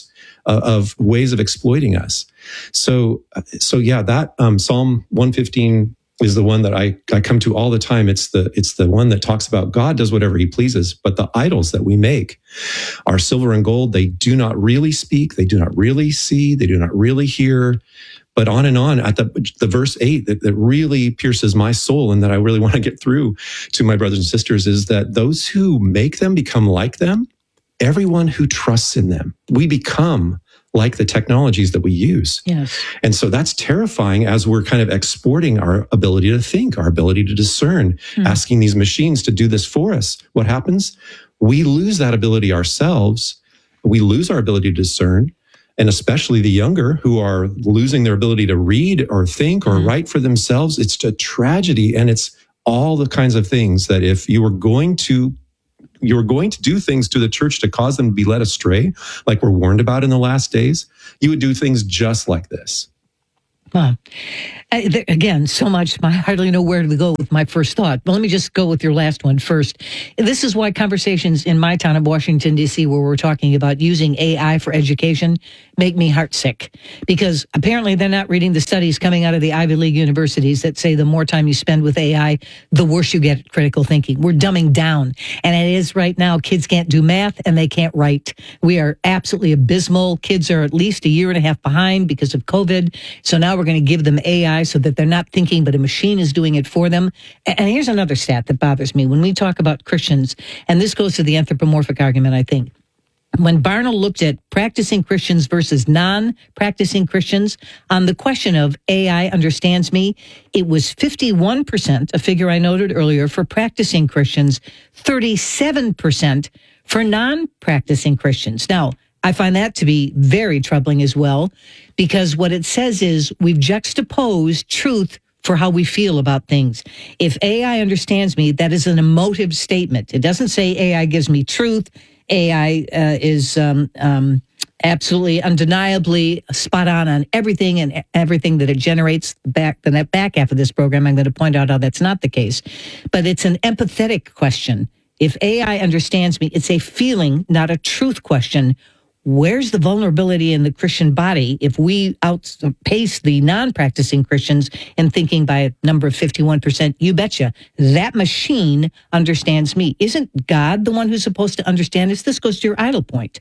uh, of ways of exploiting us. So, so yeah, that um, Psalm one fifteen is the one that I, I come to all the time. It's the it's the one that talks about God does whatever he pleases, but the idols that we make are silver and gold. They do not really speak. They do not really see. They do not really hear. But on and on at the, the verse eight that, that really pierces my soul and that I really want to get through to my brothers and sisters is that those who make them become like them, everyone who trusts in them. We become like the technologies that we use.
Yes.
And so that's terrifying as we're kind of exporting our ability to think, our ability to discern, hmm. asking these machines to do this for us. What happens? We lose that ability ourselves. We lose our ability to discern. And especially the younger who are losing their ability to read or think or hmm. write for themselves. It's a tragedy. And it's all the kinds of things that if you were going to you're going to do things to the church to cause them to be led astray, like we're warned about in the last days, you would do things just like this.
Wow. Uh, there, again, so much. I hardly know where to go with my first thought. But let me just go with your last one first. This is why conversations in my town of Washington, D C, where we're talking about using A I for education, make me heartsick. Because apparently they're not reading the studies coming out of the Ivy League universities that say the more time you spend with A I, the worse you get at critical thinking. We're dumbing down. And it is right now, kids can't do math and they can't write. We are absolutely abysmal. Kids are at least a year and a half behind because of COVID. So now we're going to give them A I so that they're not thinking, but a machine is doing it for them. And here's another stat that bothers me. When we talk about Christians, and this goes to the anthropomorphic argument, I think, when Barna looked at practicing Christians versus non-practicing Christians on the question of A I understands me, it was fifty-one percent, a figure I noted earlier, for practicing Christians, thirty-seven percent for non-practicing Christians. Now, I find that to be very troubling as well, because what it says is we've juxtaposed truth for how we feel about things. If A I understands me, that is an emotive statement. It doesn't say A I gives me truth. A I uh, is um, um, absolutely undeniably spot on on everything and everything that it generates. Back the back half of this program, I'm going to point out how that's not the case. But it's an empathetic question. If A I understands me, it's a feeling, not a truth question. Where's the vulnerability in the Christian body if we outpace the non-practicing Christians in thinking by a number of fifty-one percent? You betcha. That machine understands me. Isn't God the one who's supposed to understand us? This goes to your idol point.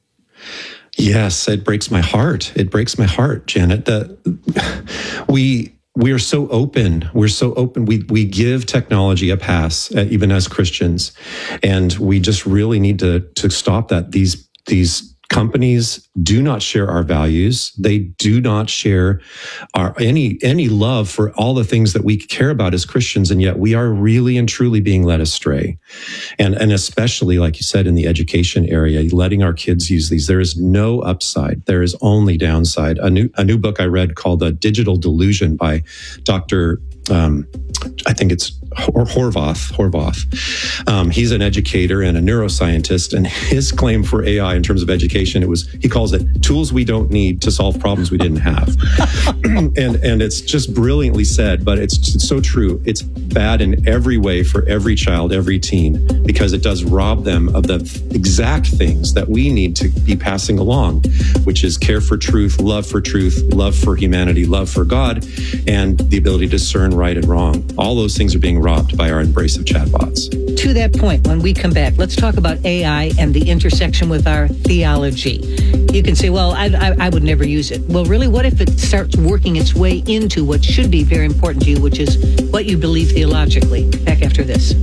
Yes, it breaks my heart. It breaks my heart, Janet. The, we... We are so open. We're so open. We we give technology a pass, uh, even as Christians, and we just really need to to stop that. These these companies do not share our values. They do not share our any any love for all the things that we care about as Christians, and yet we are really and truly being led astray. And and especially, like you said, in the education area, letting our kids use these. There is no upside. There is only downside. A new a new book I read called "The Digital Delusion" by Doctor Um, I think it's Hor- Horvath. Horvath. Um, he's an educator and a neuroscientist, and his claim for A I in terms of education, it was he calls it tools we don't need to solve problems we didn't have. and and it's just brilliantly said, but it's, it's so true. It's bad in every way for every child, every teen, because it does rob them of the exact things that we need to be passing along, which is care for truth, love for truth, love for humanity, love for God, and the ability to discern right and wrong. All those things are being robbed by our embrace of chatbots.
To that point, when we come back, let's talk about A I and the intersection with our theology. You can say, well, I, I, I would never use it. Well, really, what if it starts working its way into what should be very important to you, which is what you believe theologically? Back after this.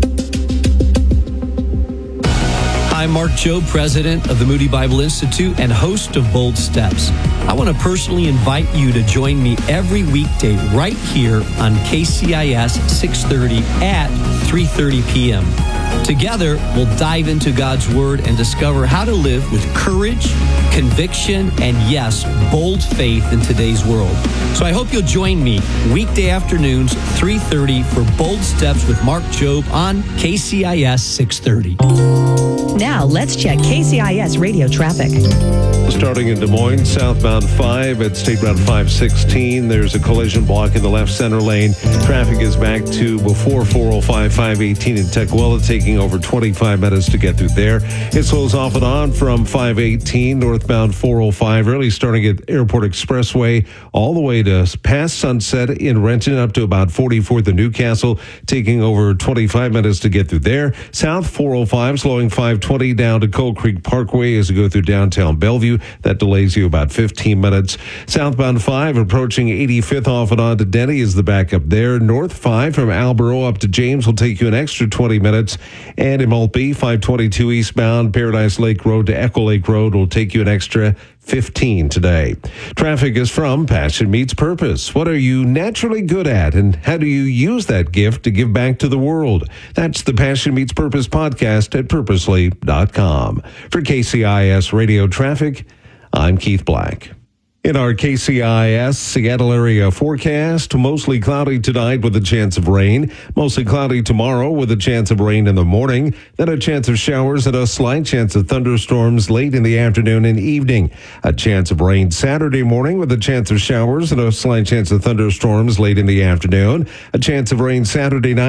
I'm Mark Jobe, president of the Moody Bible Institute and host of Bold Steps. I want to personally invite you to join me every weekday right here on K C I S six thirty at three thirty p.m. Together, we'll dive into God's Word and discover how to live with courage, conviction, and yes, bold faith in today's world. So I hope you'll join me weekday afternoons, three thirty for Bold Steps with Mark Jobe on K C I S six thirty.
Now, let's check K C I S radio traffic.
Starting in Des Moines, southbound five at State Route five sixteen. There's a collision block in the left center lane. Traffic is back to before four oh five, five eighteen in Tukwila. Take taking over twenty-five minutes to get through there. It slows off and on from five eighteen northbound four oh five, really starting at Airport Expressway all the way to past Sunset in Renton up to about forty-fourth and Newcastle, taking over twenty-five minutes to get through there. South four oh five slowing five twenty down to Coal Creek Parkway as you go through downtown Bellevue. That delays you about fifteen minutes. Southbound five approaching eighty-fifth off and on to Denny is the backup there. North five from Alborough up to James will take you an extra twenty minutes. And in Maltby, five twenty-two eastbound Paradise Lake Road to Echo Lake Road will take you an extra fifteen today. Traffic is from Passion Meets Purpose. What are you naturally good at, and how do you use that gift to give back to the world? That's the Passion Meets Purpose podcast at purposely dot com. For K C I S Radio Traffic, I'm Keith Black. In our K C I S Seattle area forecast, mostly cloudy tonight with a chance of rain. Mostly cloudy tomorrow with a chance of rain in the morning. Then a chance of showers and a slight chance of thunderstorms late in the afternoon and evening. A chance of rain Saturday morning with a chance of showers and a slight chance of thunderstorms late in the afternoon. A chance of rain Saturday night.